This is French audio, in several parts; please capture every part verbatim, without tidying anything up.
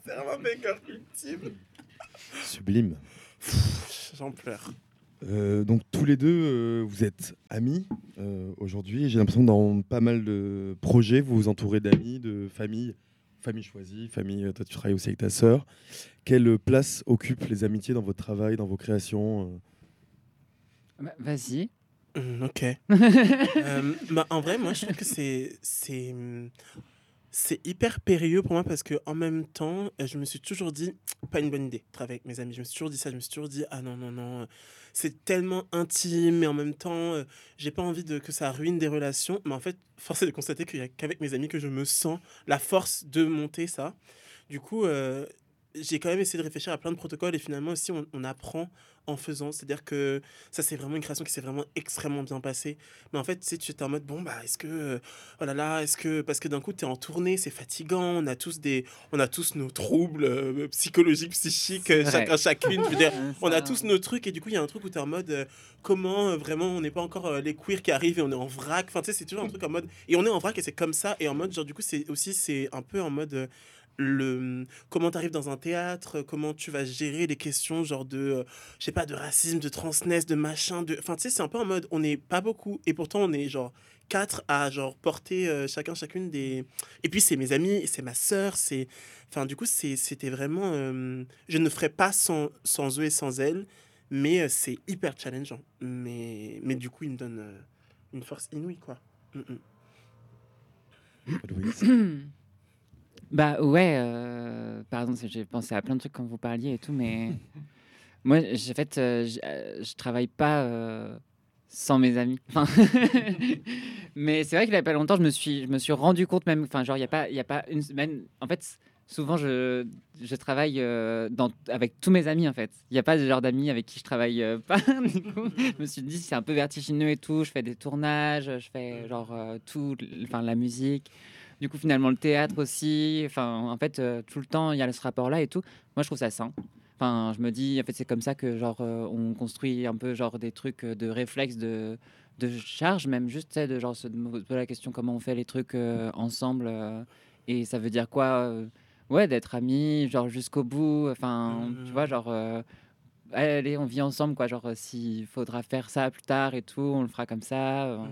serve un maker ultime. Sublime. Pff, j'en pleure. Euh, donc tous les deux, euh, vous êtes amis euh, aujourd'hui. J'ai l'impression que dans pas mal de projets, vous vous entourez d'amis, de familles, famille choisie, famille. Toi, tu travailles aussi avec ta sœur. Quelle place occupent les amitiés dans votre travail, dans vos créations euh Bah, vas-y. Mmh, ok. euh, bah, en vrai, moi, je trouve que c'est c'est c'est hyper périlleux pour moi parce que en même temps, euh, je me suis toujours dit pas une bonne idée de travailler avec mes amis. Je me suis toujours dit ça. Je me suis toujours dit ah non non non, euh, c'est tellement intime mais en même temps, euh, j'ai pas envie de que ça ruine des relations. Mais en fait, force est de constater qu'il y a qu'avec mes amis que je me sens la force de monter ça. Du coup, euh, j'ai quand même essayé de réfléchir à plein de protocoles et finalement aussi on, on apprend en faisant. C'est-à-dire que ça c'est vraiment une création qui s'est vraiment extrêmement bien passée. Mais en fait, tu sais, tu es en mode bon bah est-ce que euh, oh là là, est-ce que parce que d'un coup tu es en tournée, c'est fatigant, on a tous des on a tous nos troubles euh, psychologiques, psychiques, euh, C'est vrai. chacun chacune, je veux dire, on a Ça- tous nos trucs et du coup, il y a un truc où tu es en mode euh, comment euh, vraiment on n'est pas encore euh, les queers qui arrivent et on est en vrac. Enfin, tu sais, c'est toujours un truc en mode et on est en vrac et c'est comme ça et en mode genre du coup, c'est aussi c'est un peu en mode euh, le comment tu arrives dans un théâtre, comment tu vas gérer les questions genre de euh, je sais pas de racisme, de transness, de machin, de enfin tu sais, c'est un peu en mode on n'est pas beaucoup et pourtant on est genre quatre à genre porter euh, chacun chacune des et puis c'est mes amis, c'est ma sœur, c'est enfin du coup c'est c'était vraiment euh, je ne ferais pas sans sans eux et sans elles, mais euh, c'est hyper challengeant. Mais mais du coup, ils me donnent euh, une force inouïe quoi. Mm, mm. Louise. Bah ouais, euh, pardon, c'est- j'ai pensé à plein de trucs quand vous parliez et tout, mais moi, j'ai- en fait, euh, j'- euh, je travaille pas euh, sans mes amis. Enfin, mais c'est vrai qu'il y a pas longtemps, je me suis, je me suis rendu compte même, enfin, genre, il y a pas, il y a pas une semaine. En fait, souvent, je, je travaille euh, dans, avec tous mes amis, en fait. Il n'y a pas de genre d'amis avec qui je travaille euh, pas. Du coup, je me suis dit, c'est un peu vertigineux et tout. Je fais des tournages, je fais genre euh, tout, enfin, la musique. Du coup, finalement, le théâtre aussi. Enfin, en fait, euh, tout le temps, il y a ce rapport-là et tout. Moi, je trouve ça sain. Enfin, je me dis, en fait, c'est comme ça que, genre, euh, on construit un peu, genre, des trucs euh, de réflexe, de, de charge, même juste, tu sais, de, genre, se poser la question comment on fait les trucs euh, ensemble. euh, et ça veut dire quoi euh, ouais, d'être amis, genre, jusqu'au bout. Enfin, tu vois, Mm. genre, euh, allez, on vit ensemble, quoi. Genre, euh, s'il faudra faire ça plus tard et tout, on le fera comme ça. euh,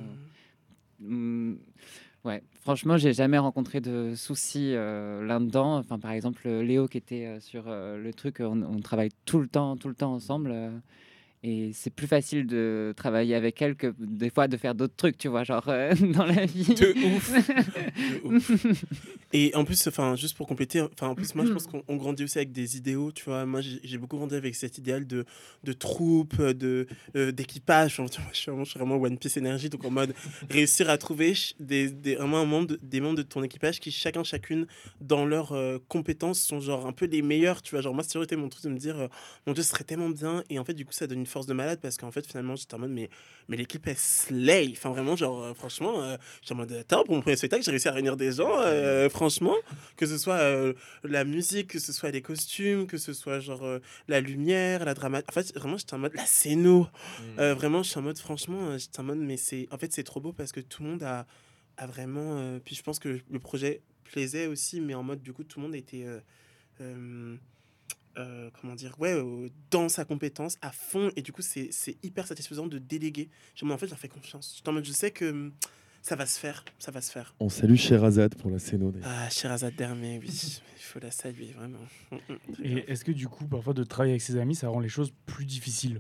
Mm. mm, Ouais, franchement, j'ai jamais rencontré de soucis euh, là-dedans. Enfin, par exemple, euh, Léo qui était euh, sur euh, le truc, on, on travaille tout le temps, tout le temps ensemble. euh, et c'est plus facile de travailler avec elle que des fois de faire d'autres trucs, tu vois, genre euh, dans la vie. De ouf, de ouf. Et en plus, enfin, juste pour compléter, enfin, en plus, moi, je pense qu'on on grandit aussi avec des idéaux, tu vois. Moi, j'ai j'ai beaucoup grandi avec cet idéal de, de troupe, de, euh, d'équipage. Enfin, tu vois, je suis vraiment, je suis vraiment One Piece énergie, donc en mode réussir à trouver ch- des, des, vraiment un membre de- des membres de ton équipage qui, chacun, chacune, dans leurs euh, compétences, sont genre un peu les meilleurs, tu vois. Genre, moi, c'est toujours été mon truc de me dire, euh, mon Dieu, ce serait tellement bien. Et en fait, du coup, ça donne une force de malade parce qu'en fait, finalement, j'étais en mode, mais, mais l'équipe, elle slay. Enfin, vraiment, genre, euh, franchement, euh, j'étais en mode, attends, pour mon premier spectacle, j'ai réussi à réunir des gens, euh, franchement. Que ce soit euh, la musique, que ce soit les costumes, que ce soit genre euh, la lumière, la drama. En fait, vraiment, j'étais en mode la scéno. Euh, vraiment, je suis en mode, franchement, euh, j'étais en mode, mais c'est. En fait, c'est trop beau parce que tout le monde a, a vraiment. euh, Puis je pense que le projet plaisait aussi, mais en mode, du coup, tout le monde était. euh, euh, euh, comment dire, ouais, euh, dans sa compétence à fond, et du coup, c'est c'est hyper satisfaisant de déléguer. Je, en fait, je leur fais confiance. J'étais en mode, je sais que hum, ça va se faire, ça va se faire. On salue Sherazade pour la scéno. d'ailleurs. Ah, Sherazade Dermé, oui, il faut la saluer, vraiment. Mm, mm, très Et grave. est-ce que du coup, parfois, de travailler avec ses amis, ça rend les choses plus difficiles?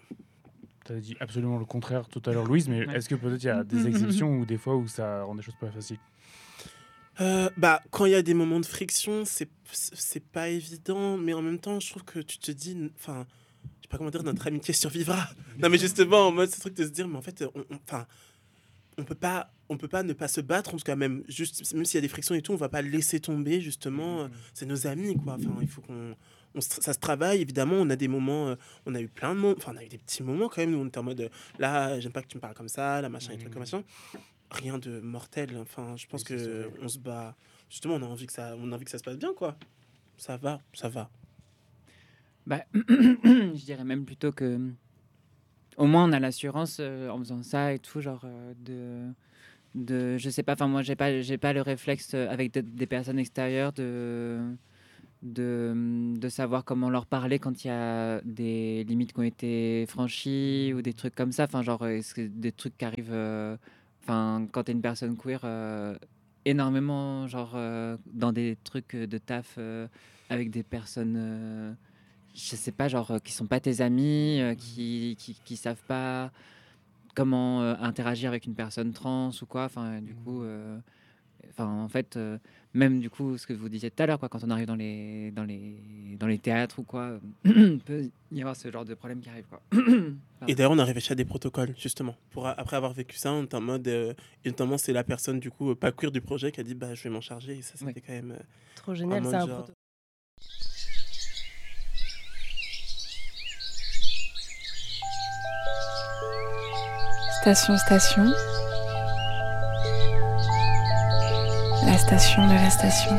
Tu as dit absolument le contraire tout à l'heure, Louise, mais Ouais. est-ce que peut-être il y a des exceptions ou des fois où ça rend des choses pas faciles? Euh, bah, quand il y a des moments de friction, c'est c'est pas évident, mais en même temps, je trouve que tu te dis, enfin, je sais pas comment dire, notre amitié survivra. Non, mais justement, en mode, ce truc de se dire, mais en fait, on, on- enfin, on peut pas, on peut pas ne pas se battre, en tout cas, même, juste, même s'il y a des frictions et tout, on va pas laisser tomber, justement, euh, c'est nos amis, quoi. Enfin, il faut qu'on, on se- ça se travaille, évidemment, on a des moments, euh, on a eu plein de moments, enfin, on a eu des petits moments quand même, où on était en mode, euh, là, j'aime pas que tu me parles comme ça, là, machin, et trucs comme machin. Rien de mortel, enfin, je pense Oui, ça, c'est que vrai. on se bat, justement, on a envie que ça, on a envie que ça se passe bien, quoi. Ça va, ça va. Bah, je dirais même plutôt que au moins on a l'assurance euh, en faisant ça et tout, genre euh, de, de, je sais pas, enfin moi j'ai pas, j'ai pas le réflexe euh, avec de- des personnes extérieures de, de, de savoir comment leur parler quand il y a des limites qui ont été franchies ou des trucs comme ça. Enfin, genre, est-ce que des trucs qui arrivent, euh, enfin, quand t'es une personne queer, euh, énormément, genre, euh, dans des trucs de taf euh, avec des personnes, euh, je sais pas, genre, euh, qui sont pas tes amis, euh, qui, qui, qui savent pas comment euh, interagir avec une personne trans ou quoi. Enfin, du coup, euh, enfin, en fait, euh, même du coup, ce que vous disiez tout à l'heure, quoi, quand on arrive dans les, dans les, dans les théâtres ou quoi, il peut y avoir ce genre de problème qui arrive, quoi. Et d'ailleurs, on a réfléchi à des protocoles, justement. Pour, après avoir vécu ça, on est en mode. Euh, et notamment, c'est la personne, du coup, euh, pas queer du projet qui a dit bah, je vais m'en charger. Et ça, c'était Ouais. quand même. Euh, Trop génial, mode c'est un genre- protocole. Station, station. La station de la station.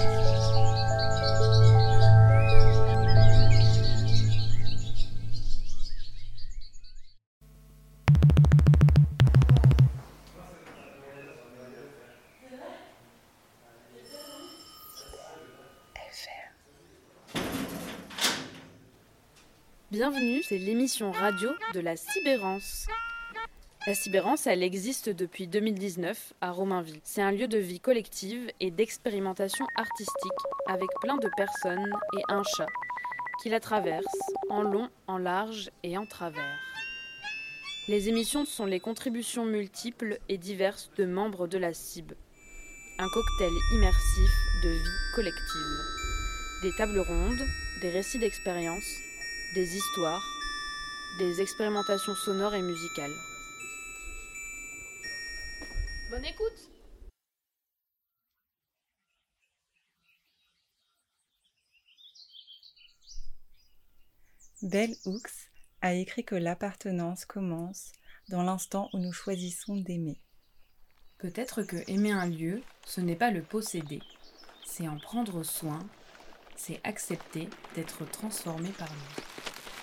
Bienvenue, c'est l'émission radio de la Cybérance. La Cybérance, elle existe depuis deux mille dix-neuf à Romainville. C'est un lieu de vie collective et d'expérimentation artistique avec plein de personnes et un chat qui la traversent en long, en large et en travers. Les émissions sont les contributions multiples et diverses de membres de la Cib. Un cocktail immersif de vie collective. Des tables rondes, des récits d'expériences, des histoires, des expérimentations sonores et musicales. Bonne écoute! Bell Hooks a écrit que l'appartenance commence dans l'instant où nous choisissons d'aimer. Peut-être que aimer un lieu, ce n'est pas le posséder, c'est en prendre soin, c'est accepter d'être transformé par lui.